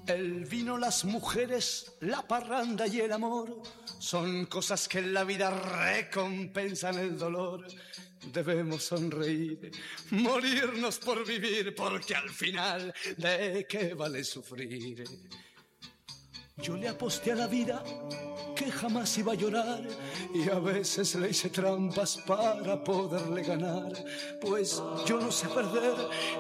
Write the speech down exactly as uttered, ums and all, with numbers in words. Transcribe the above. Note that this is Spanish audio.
El vino, las mujeres, la parranda y el amor son cosas que en la vida recompensan el dolor. Debemos sonreír, morirnos por vivir, porque al final, ¿de qué vale sufrir? Yo le aposté a la vida que jamás iba a llorar y a veces le hice trampas para poderle ganar, pues yo no sé perder